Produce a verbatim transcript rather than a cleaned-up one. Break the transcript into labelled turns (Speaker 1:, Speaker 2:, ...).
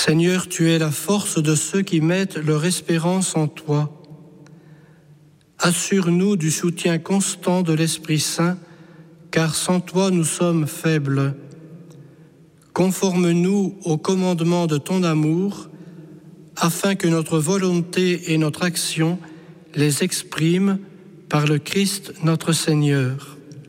Speaker 1: Seigneur, tu es la force de ceux qui mettent leur espérance en toi. Assure-nous du soutien constant de l'Esprit Saint, car sans toi nous sommes faibles. Conforme-nous au commandement de ton amour, afin que notre volonté et notre action les expriment par le Christ notre Seigneur.